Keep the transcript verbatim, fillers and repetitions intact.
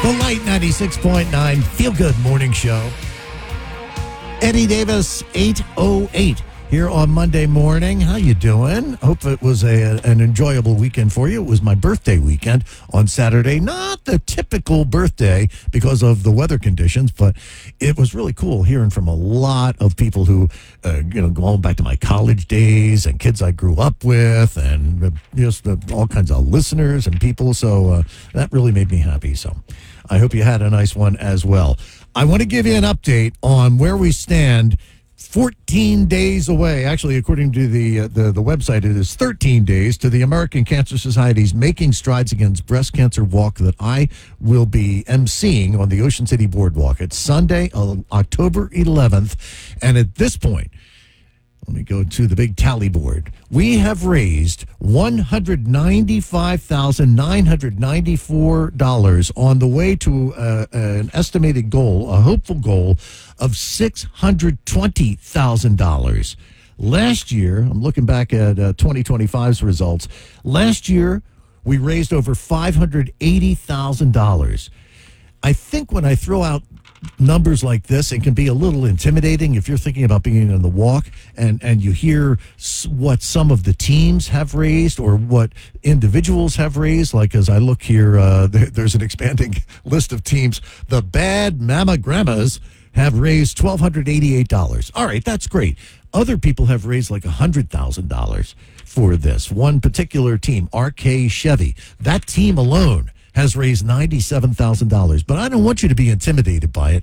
The Light ninety-six point nine Feel Good Morning Show. Eddie Davis, eight oh eight here on Monday morning. How you doing? Hope it was a, an enjoyable weekend for you. It was my birthday weekend on Saturday. Not the typical birthday because of the weather conditions, but it was really cool hearing from a lot of people who, uh, you know, going back to my college days and kids I grew up with and uh, just uh, all kinds of listeners and people. So uh, that really made me happy. So I hope you had a nice one as well. I want to give you an update on where we stand fourteen days away. Actually, according to the, uh, the the website, it is thirteen days to the American Cancer Society's Making Strides Against Breast Cancer Walk that I will be emceeing on the Ocean City Boardwalk. It's Sunday, uh, October eleventh. And at this point, let me go to the big tally board. We have raised one hundred ninety-five thousand nine hundred ninety-four dollars on the way to uh, an estimated goal, a hopeful goal of six hundred twenty thousand dollars. Last year, I'm looking back at uh, twenty twenty-five's results. Last year, we raised over five hundred eighty thousand dollars. I think when I throw out numbers like this, it can be a little intimidating if you're thinking about being in the walk and, and you hear what some of the teams have raised or what individuals have raised. Like as I look here, uh, there, there's an expanding list of teams. The Bad Mammagrammas have raised one thousand two hundred eighty-eight dollars. All right, that's great. Other people have raised like one hundred thousand dollars for this. One particular team, R K Chevy, that team alone has raised ninety-seven thousand dollars. But I don't want you to be intimidated by it.